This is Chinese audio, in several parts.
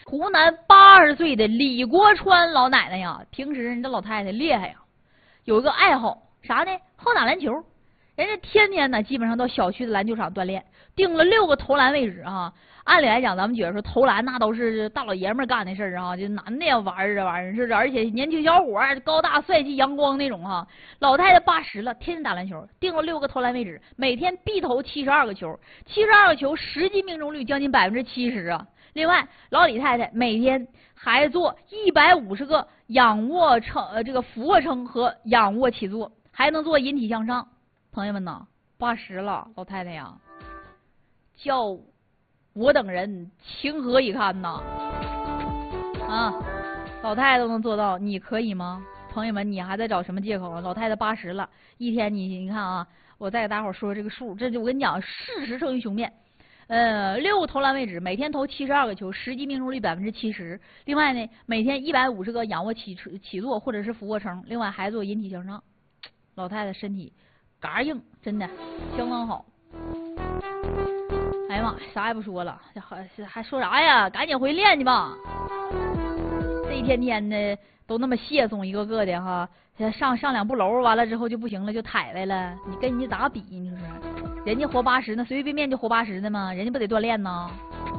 湖南80岁的李国川老奶奶呀，平时人这老太太厉害呀，有一个爱好啥呢？好打篮球。人家天天呢，基本上到小区的篮球场锻炼，定了6个投篮位置啊。按理来讲，咱们觉得说投篮那都是大老爷们干的事儿啊，就男的也玩这玩意儿，是而且年轻小伙高大帅气阳光那种哈。老太太80了，天天打篮球，定了6个投篮位置，每天必投72个球，72个球实际命中率将近70%啊。另外，老李太太每天还做150个仰卧撑这个俯卧撑和仰卧起坐，还能做引体向上。朋友们呐，80了，老太太呀，叫我等人情何以堪呐！啊，老太太都能做到，你可以吗？朋友们，你还在找什么借口啊？老太太80了，一天你看啊，我再给大伙说这个数，这就我跟你讲，事实胜于雄辩。6个投篮位置，每天投72个球，实际命中率70%。另外呢，每天150个仰卧起坐或者是俯卧撑，另外还做引体向上。老太太身体嘎硬，真的相当好。哎呀妈，啥也不说了，还说啥呀？赶紧回练去吧。这一天天的都那么谢松，一个个的哈，上2步楼，完了之后就不行了，就抬来了。你跟人家咋比？你说，人家活80呢，随随便便就活80的吗？人家不得锻炼呢？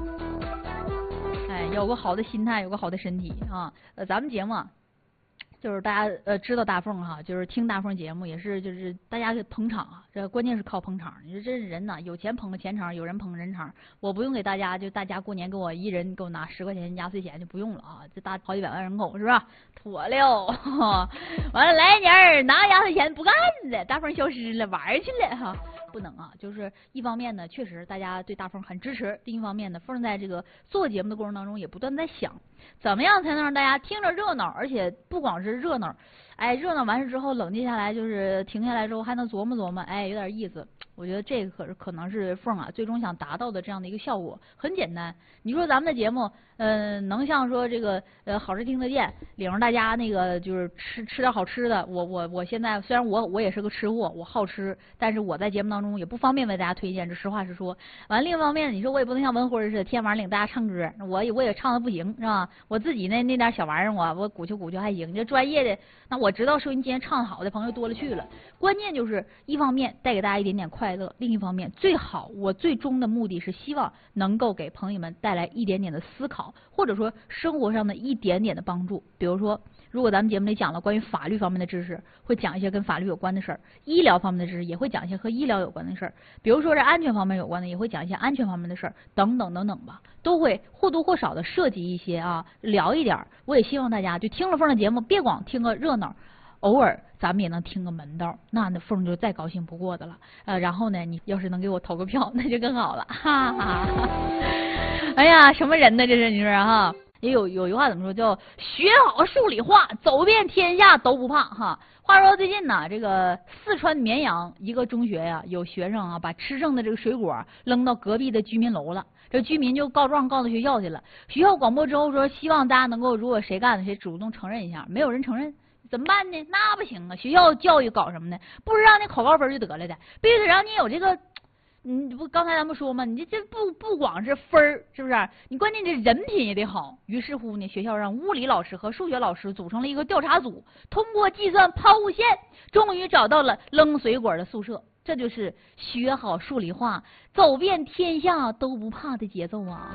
哎，有个好的心态，有个好的身体啊。咱们节目啊，就是大家知道大凤哈，就是听大凤节目也是就是大家给捧场啊，这关键是靠捧场。你说这人呐，有钱捧个钱场，有人捧个人场。我不用给大家，就大家过年给我一人给我拿10块钱压岁钱就不用了啊，这大好几百万人口是吧？妥了，完了来年拿压岁钱不干了，大凤消失了，玩去了哈。不能啊，就是一方面呢，确实大家对大凤很支持；另一方面呢，凤在这个做节目的过程当中也不断在想，怎么样才能让大家听着热闹，而且不光是热闹，哎，热闹完事之后冷静下来，就是停下来之后还能琢磨琢磨，哎，有点意思。我觉得这个可能是凤啊最终想达到的这样的一个效果。很简单，你说咱们的节目，能像说这个好吃听得见，领着大家那个就是吃点好吃的。我现在虽然我也是个吃货，我好吃，但是我在节目当中也不方便为大家推荐，这实话实说。完另一方面，你说我也不能像文辉似的，天天晚上领大家唱歌，我也唱的不行是吧？我自己那点小玩意儿，我鼓秋还行。你这专业的，那我知道收音机唱好的朋友多了去了。关键就是一方面带给大家一点点快乐，另一方面最好我最终的目的是希望能够给朋友们带来一点点的思考，或者说生活上的一点点的帮助。比如说，如果咱们节目里讲了关于法律方面的知识，会讲一些跟法律有关的事儿；医疗方面的知识也会讲一些和医疗有关的事儿；比如说是安全方面有关的，也会讲一些安全方面的事儿，等等等等吧，都会或多或少的涉及一些啊，聊一点。我也希望大家就听了凤的节目，别光听个热闹。偶尔咱们也能听个门道，那凤就再高兴不过的了。然后呢，你要是能给我投个票，那就更好了，哈哈。哎呀，什么人呢？这是你说哈？也有句话怎么说，叫学好数理化，走遍天下都不怕哈。话说最近呢，这个四川绵阳一个中学呀，有学生啊把吃剩的这个水果扔到隔壁的居民楼了。这居民就告状告到学校去了。学校广播之后说，希望大家能够，如果谁干的，谁主动承认一下。没有人承认。怎么办呢？那不行啊！学校教育搞什么呢？不是让你考高分就得了的，必须得让你有这个，你不刚才咱们说嘛，你这不光是分儿，是不是？你关键这人品也得好。于是乎呢，学校让物理老师和数学老师组成了一个调查组，通过计算抛物线，终于找到了扔水果的宿舍。这就是学好数理化，走遍天下都不怕的节奏啊！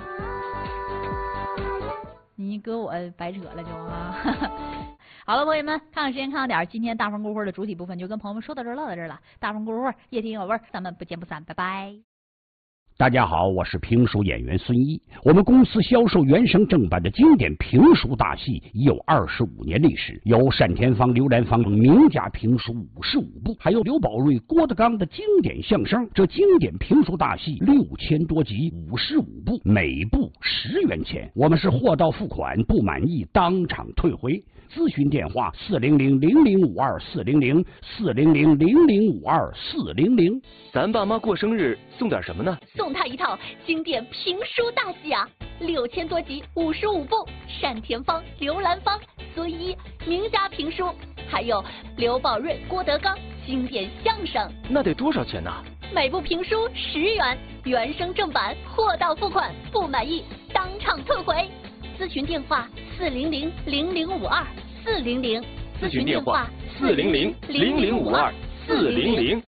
你搁我白扯了就啊！好了，朋友们，看看时间，看到点儿，今天大风过会的主体部分就跟朋友们说到这儿，唠到这儿了。大风过会，越听越有味儿，咱们不见不散，拜拜。 大家好，我是评书演员孙一。我们公司销售原声正版的经典评书大戏已有25年历史，有单田芳、刘兰芳等名家评书55部，还有刘宝瑞、郭德纲的经典相声。这经典评书大戏6000多集，55部，每部10元钱。我们是货到付款，不满意当场退回。咨询电话400-0052-400，400-0052-400。 咱爸妈过生日送点什么呢？ 送他一套经典评书大戏啊，6000多集，55部，单田芳、刘兰芳、孙一名家评书，还有刘宝瑞、郭德纲经典相声。 那得多少钱呢？ 每部评书10元，原声正版，货到付款，不满意当场退回。 咨询电话400-0052，400。 咨询电话400-0052，400。